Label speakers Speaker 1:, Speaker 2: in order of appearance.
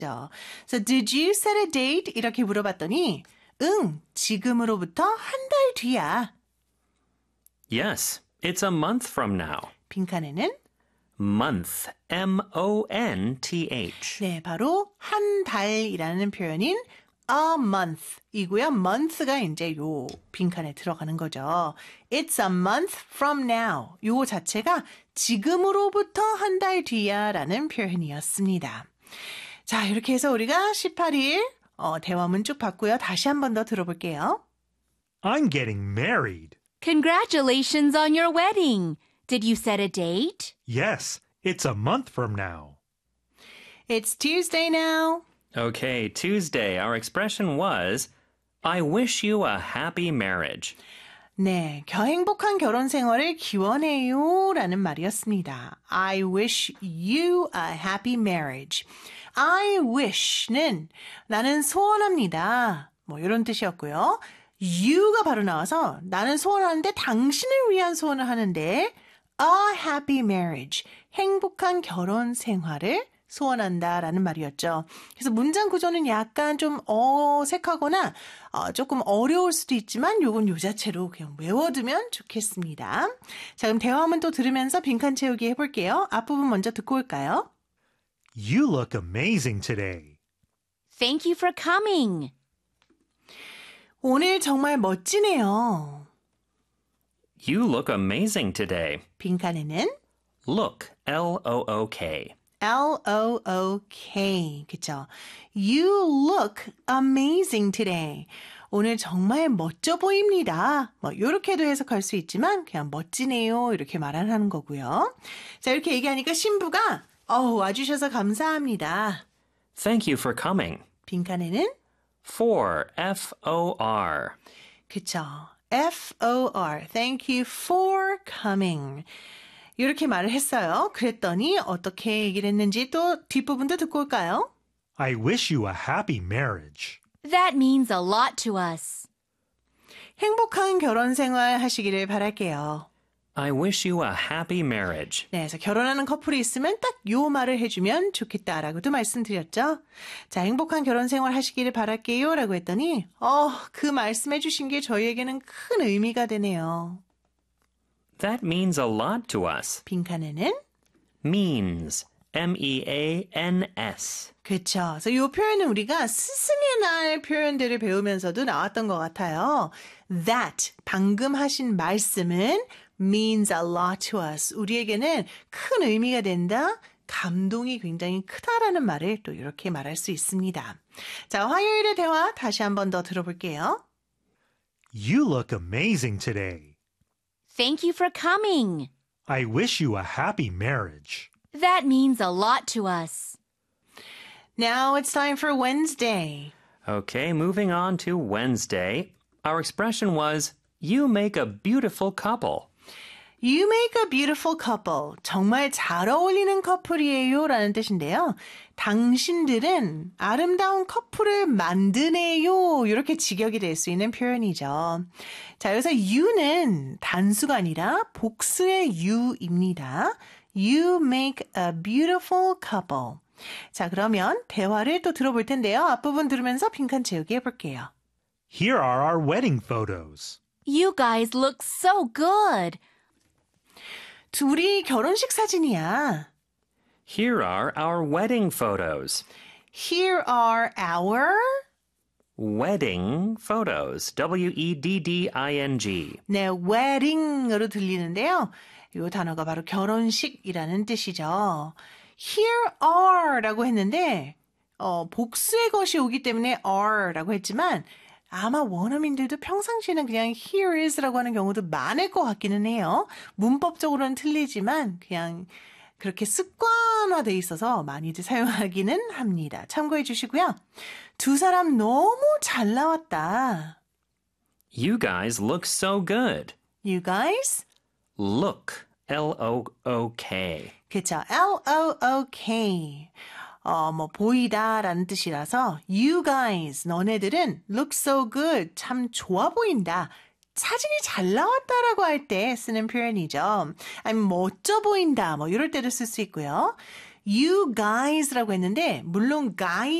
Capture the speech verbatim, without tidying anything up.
Speaker 1: So did you set a date? 이렇게 물어봤더니 응, 지금으로부터 한 달 뒤야.
Speaker 2: Yes, it's a month from now.
Speaker 1: 빈칸에는
Speaker 2: Month, M O N T H.
Speaker 1: 네, 바로 한 달이라는 표현인 a month 이고요. month가 이제 요 빈칸에 들어가는 거죠. It's a month from now. 요 자체가 지금으로부터 한 달 뒤야 라는 표현이었습니다. 자, 이렇게 해서 우리가 십팔 일 어, 대화문 쭉 봤고요. 다시 한 번 더 들어볼게요.
Speaker 3: I'm getting married.
Speaker 4: Congratulations on your wedding. Did you set a date?
Speaker 3: Yes, it's a month from now.
Speaker 1: It's Tuesday now.
Speaker 2: Okay, Tuesday, our expression was, I wish you a happy marriage.
Speaker 1: 네, 겨 행복한 결혼 생활을 기원해요 라는 말이었습니다. I wish you a happy marriage. I wish는 나는 소원합니다. 뭐 이런 뜻이었고요. you가 바로 나와서 나는 소원하는데 당신을 위한 소원을 하는데 a happy marriage, 행복한 결혼 생활을 소원한다라는 말이었죠. 그래서 문장 구조는 약간 좀 어색하거나 어, 조금 어려울 수도 있지만 요건 요 자체로 그냥 외워두면 좋겠습니다. 자, 그럼 대화문 또 들으면서 빈칸 채우기 해볼게요. 앞부분 먼저 듣고 올까요?
Speaker 3: You look amazing today.
Speaker 4: Thank you for coming.
Speaker 1: 오늘 정말 멋지네요.
Speaker 2: You look amazing today.
Speaker 1: 빈칸에는
Speaker 2: Look, L O O K.
Speaker 1: L O O K. 그쵸? You look amazing today. 오늘 정말 멋져 보입니다. 뭐 이렇게도 해석할 수 있지만 그냥 멋지네요. 이렇게 말하는 거고요. 자, 이렇게 얘기하니까 신부가 어, 와주셔서 감사합니다.
Speaker 2: Thank you for coming.
Speaker 1: 빈칸에는
Speaker 2: For, F O R.
Speaker 1: 그쵸? F O R. Thank you for coming. 이렇게 말을 했어요. 그랬더니 어떻게 얘기를 했는지 또 뒷부분도 듣고 올까요?
Speaker 3: I wish you a happy marriage.
Speaker 4: That means a lot to us.
Speaker 1: 행복한 결혼 생활 하시기를 바랄게요.
Speaker 2: I wish you a happy marriage.
Speaker 1: 네, 그래서 결혼하는 커플이 있으면 딱 요 말을 해주면 좋겠다라고도 말씀드렸죠. 자, 행복한 결혼 생활 하시기를 바랄게요 라고 했더니 어, 그 말씀해 주신 게 저희에게는 큰 의미가 되네요.
Speaker 2: That means a lot to us.
Speaker 1: 빈칸에는
Speaker 2: Means, M E A N S.
Speaker 1: 그렇죠. 그래서 이 표현은 우리가 스승의 날 표현들을 배우면서도 나왔던 것 같아요. That, 방금 하신 말씀은 means a lot to us. 우리에게는 큰 의미가 된다. 감동이 굉장히 크다라는 말을 또 이렇게 말할 수 있습니다. 자, 화요일의 대화 다시 한 번 더 들어볼게요.
Speaker 3: You look amazing today.
Speaker 4: Thank you for coming.
Speaker 3: I wish you a happy marriage.
Speaker 4: That means a lot to us.
Speaker 1: Now it's time for Wednesday.
Speaker 2: Okay, moving on to Wednesday. Our expression was, you make a beautiful couple.
Speaker 1: You make a beautiful couple. 정말 잘 어울리는 커플이에요 라는 뜻인데요. 당신들은 아름다운 커플을 만드네요. 이렇게 직역이 될 수 있는 표현이죠. 자, 여기서 you는 단수가 아니라 복수의 you입니다. You make a beautiful couple. 자, 그러면 대화를 또 들어볼 텐데요. 앞부분 들으면서 빈칸 채우기 해볼게요.
Speaker 3: Here are our wedding photos.
Speaker 4: You guys look so good.
Speaker 1: 둘이 결혼식 사진이야.
Speaker 2: Here are our wedding photos.
Speaker 1: Here are our
Speaker 2: Wedding photos. W E D D I N G.
Speaker 1: 네, wedding으로 들리는데요. 이 단어가 바로 결혼식이라는 뜻이죠. Here are 라고 했는데 어, 복수의 것이 오기 때문에 are 라고 했지만 아마 원어민들도 평상시에는 그냥 here is라고 하는 경우도 많을 것 같기는 해요. 문법적으로는 틀리지만 그냥 그렇게 습관화돼 있어서 많이들 사용하기는 합니다. 참고해 주시고요. 두 사람 너무 잘 나왔다.
Speaker 2: You guys look so good.
Speaker 1: You guys?
Speaker 2: Look, L O O K.
Speaker 1: 그쵸. L O O K. 어, 뭐, 보이다 라는 뜻이라서 you guys, 너네들은 look so good. 참 좋아 보인다. 사진이 잘 나왔다라고 할 때 쓰는 표현이죠. 아니면 멋져 보인다. 뭐, 이럴 때도 쓸 수 있고요. You guys라고 했는데 물론 guy